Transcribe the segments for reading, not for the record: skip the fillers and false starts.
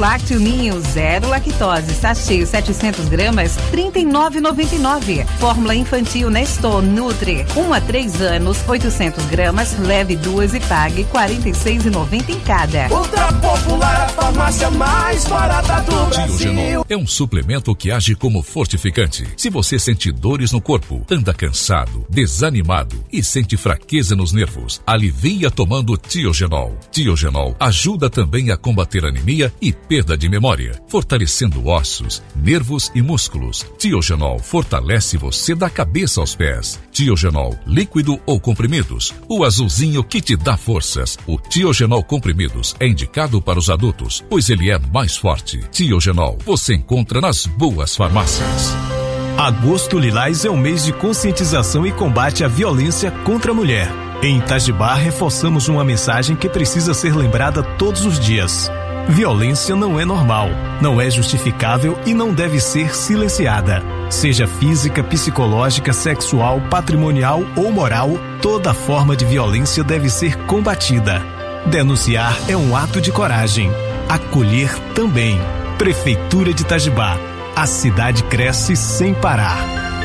Lácteo Ninho 0 lactose, sachê 700 gramas, R$ 39,99. Fórmula infantil Nestor Nutri, 1 a 3 anos, 800 gramas, leve 2 e pague R$ 46,90 em cada. Ultra Popular, a farmácia mais barata do Brasil. Tiogenol é um suplemento que age como fortificante. Se você sente dores no corpo, anda cansado, desanimado e sente fraqueza nos nervos, alivia tomando Tiogenol. Tiogenol ajuda também a combater anemia e perda de memória, fortalecendo ossos, nervos e músculos. Tiogenol fortalece você da cabeça aos pés. Tiogenol, líquido ou comprimidos, o azulzinho que te dá forças. O Tiogenol comprimidos é indicado para os adultos, pois ele é mais forte. Tiogenol, você encontra nas boas farmácias. Agosto Lilás é o mês de conscientização e combate à violência contra a mulher. Em Itajibá, reforçamos uma mensagem que precisa ser lembrada todos os dias. Violência não é normal, não é justificável e não deve ser silenciada. Seja física, psicológica, sexual, patrimonial ou moral, toda forma de violência deve ser combatida. Denunciar é um ato de coragem. Acolher também. Prefeitura de Itajibá. A cidade cresce sem parar.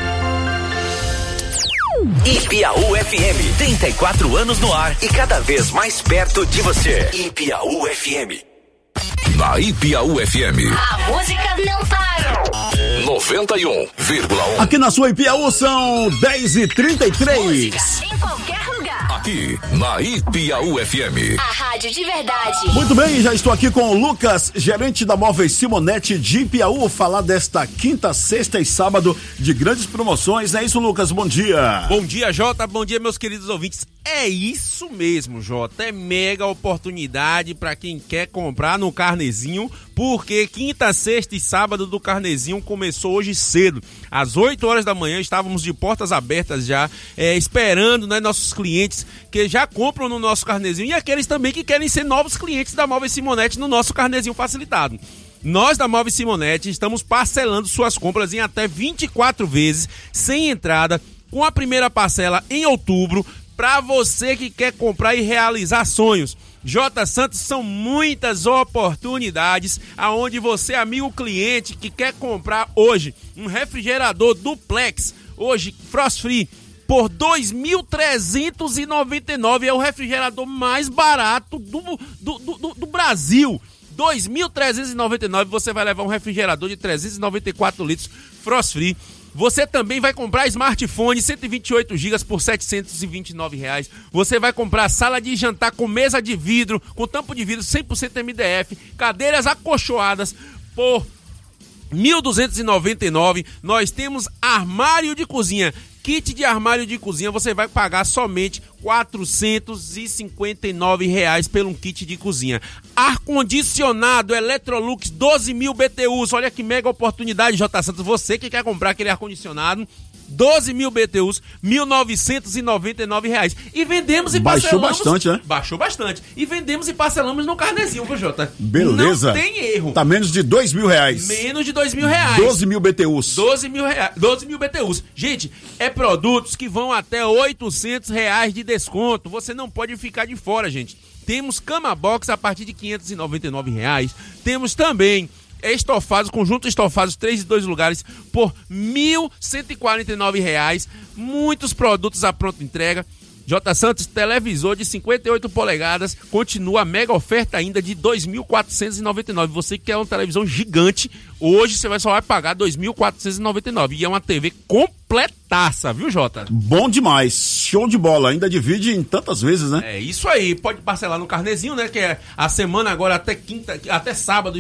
Ipiaú FM, 34 anos no ar e cada vez mais perto de você. Ipiaú FM. Na Ipiaú FM. A música não para. 91,1. Aqui na sua Ipiaú são 10h33. Música em qualquer lugar. Aqui na Ipiaú FM. A rádio de verdade. Muito bem, já estou aqui com o Lucas, gerente da Móveis Simonete de Ipiaú, falar desta quinta, sexta e sábado de grandes promoções. É isso, Lucas? Bom dia. Bom dia, Jota. Bom dia, meus queridos ouvintes. É isso mesmo, Jota. É mega oportunidade para quem quer comprar no Carnezinho, porque quinta, sexta e sábado do Carnezinho começou hoje cedo. Às 8 horas da manhã estávamos de portas abertas já, esperando, né, nossos clientes que já compram no nosso Carnezinho e aqueles também que querem ser novos clientes da Móveis Simonete no nosso Carnezinho facilitado. Nós da Móveis Simonete estamos parcelando suas compras em até 24 vezes, sem entrada, com a primeira parcela em outubro, para você que quer comprar e realizar sonhos. J. Santos, são muitas oportunidades aonde você, amigo cliente, que quer comprar hoje um refrigerador duplex, hoje Frost Free, por R$ 2.399, é o refrigerador mais barato do Brasil. R$ 2.399, você vai levar um refrigerador de 394 litros Frost Free. Você também vai comprar smartphone 128 GB por R$ 729. Você vai comprar sala de jantar com mesa de vidro, com tampo de vidro 100% MDF, cadeiras acolchoadas por R$ 1.299. Nós temos armário de cozinha. Kit de armário de cozinha você vai pagar somente R$ 459 pelo um kit de cozinha. Ar-condicionado Electrolux 12.000 BTUs. Olha que mega oportunidade, J. Santos. Você que quer comprar aquele ar-condicionado, 12.000 BTUs, R$ 1.999. E vendemos e parcelamos. Baixou bastante, né? Baixou bastante. E vendemos e parcelamos no Carnezinho, viu, Jota? Beleza. Não tem erro. Tá menos de R$ 2.000. Menos de R$ 2.000. 12.000 BTUs. 12.000 BTUs. Gente, é produtos que vão até R$ 800 de desconto. Você não pode ficar de fora, gente. Temos cama box a partir de R$ 599. Temos também estofados, conjunto estofados 3 e 2 lugares por R$ 1.149. Muitos produtos à pronta entrega. J. Santos, televisor de 58 polegadas, continua a mega oferta ainda de R$ 2.499. Você que quer uma televisão gigante, hoje você só vai pagar R$ 2.499. E é uma TV completaça, viu, Jota? Bom demais, show de bola. Ainda divide em tantas vezes, né? É isso aí, pode parcelar no Carnezinho, né? Que é a semana agora até quinta, até sábado